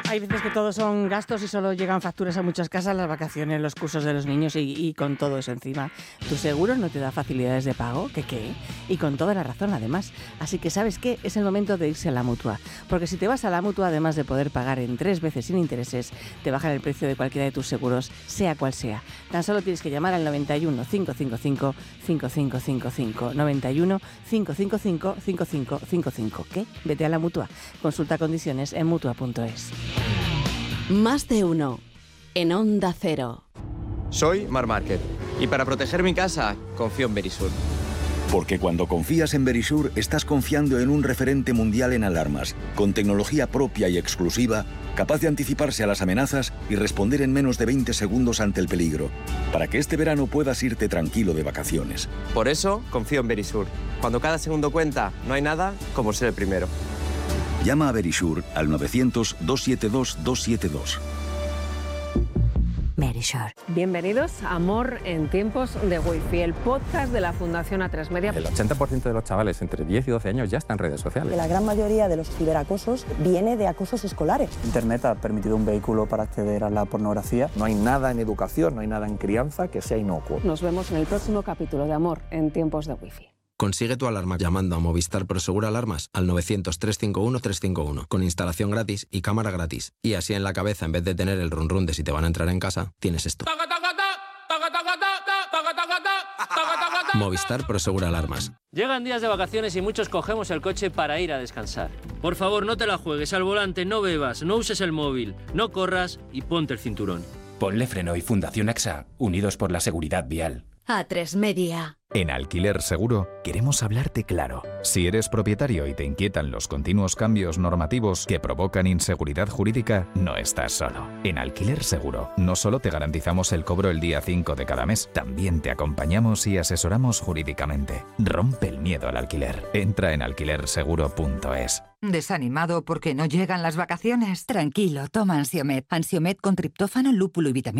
Hay veces que todos son gastos y solo llegan facturas a muchas casas, las vacaciones, los cursos de los niños y con todo eso encima. ¿Tu seguro no te da facilidades de pago? ¿Qué? Y con toda la razón, además. Así que, ¿sabes qué? Es el momento de irse a la Mutua. Porque si te vas a la Mutua, además de poder pagar en 3 veces sin intereses, te bajan el precio de cualquiera de tus seguros, sea cual sea. Tan solo tienes que llamar al 91 555 5555. 91 555 5555. ¿Qué? Vete a la Mutua. Consulta condiciones en mutua.es. Más de uno en Onda Cero. Soy Mar Márquez y para proteger mi casa confío en Verisur. Porque cuando confías en Verisur estás confiando en un referente mundial en alarmas, con tecnología propia y exclusiva, capaz de anticiparse a las amenazas y responder en menos de 20 segundos ante el peligro, para que este verano puedas irte tranquilo de vacaciones. Por eso confío en Verisur. Cuando cada segundo cuenta, no hay nada como ser el primero. Llama a Verisur al 900-272-272. Verisur. Bienvenidos a Amor en tiempos de Wi-Fi, el podcast de la Fundación A3 Media. El 80% de los chavales entre 10 y 12 años ya están en redes sociales. La gran mayoría de los ciberacosos viene de acosos escolares. Internet ha permitido un vehículo para acceder a la pornografía. No hay nada en educación, no hay nada en crianza que sea inocuo. Nos vemos en el próximo capítulo de Amor en tiempos de Wi-Fi. Consigue tu alarma llamando a Movistar Prosegur Alarmas al 900-351-351 con instalación gratis y cámara gratis. Y así en la cabeza, en vez de tener el run run de si te van a entrar en casa, tienes esto. Movistar Prosegur Alarmas. Llegan días de vacaciones y muchos cogemos el coche para ir a descansar. Por favor, no te la juegues al volante, no bebas, no uses el móvil, no corras y ponte el cinturón. Ponle Freno y Fundación AXA, unidos por la seguridad vial. A3 Media. En Alquiler Seguro queremos hablarte claro. Si eres propietario y te inquietan los continuos cambios normativos que provocan inseguridad jurídica, no estás solo. En Alquiler Seguro no solo te garantizamos el cobro el día 5 de cada mes, también te acompañamos y asesoramos jurídicamente. Rompe el miedo al alquiler. Entra en alquilerseguro.es. ¿Desanimado porque no llegan las vacaciones? Tranquilo, toma Ansiomed. Ansiomed con triptófano, lúpulo y vitamina